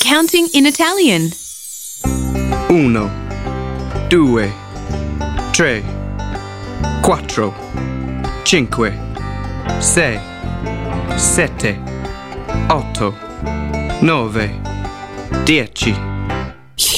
counting in Italian. 1, 2, 3, 4, 5, 6, 7, 8, 9, 10.